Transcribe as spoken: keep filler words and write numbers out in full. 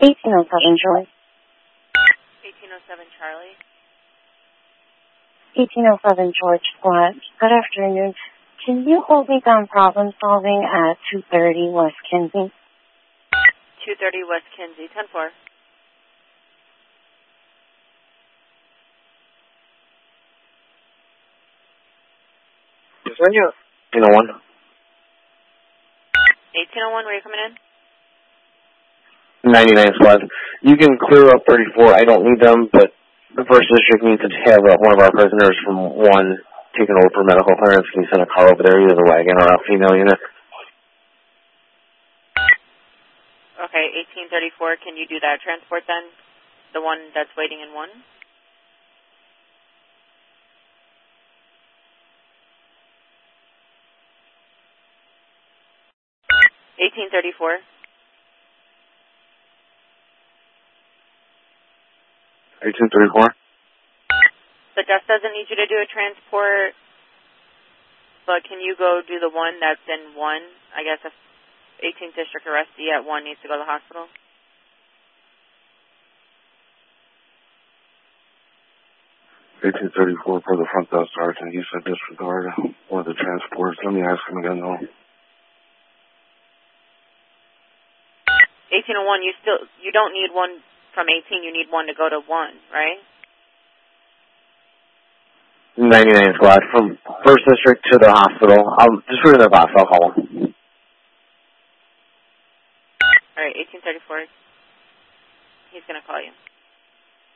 eighteen oh seven Charlie. eighteen oh seven Charlie. eighteen oh seven George Flat. Good afternoon. Can you hold me down problem solving at two thirty West Kinsey? two thirty West Kinsey, ten four. eighteen oh one. eighteen oh one, where are you coming in? ninety-nine Squad. You can clear up thirty-four. I don't need them, but the first district needs to have uh, one of our prisoners from one taken over for medical clearance. Can you send a car over there, either the wagon or a female unit? Okay, eighteen thirty-four, can you do that transport then? The one that's waiting in one? eighteen thirty-four. eighteen thirty-four. The desk doesn't need you to do a transport, but can you go do the one that's in one? I guess if eighteenth District arrestee at one needs to go to the hospital. eighteen thirty-four for the front desk sergeant. You said disregard one of the transports. Let me ask him again, though. eighteen oh one, you still, you don't need one from eighteen, you need one to go to one, right? ninety-nine Squad, from first district to the hospital. I'll just put it in the box. I'll call him. All right, eighteen thirty-four. He's going to call you.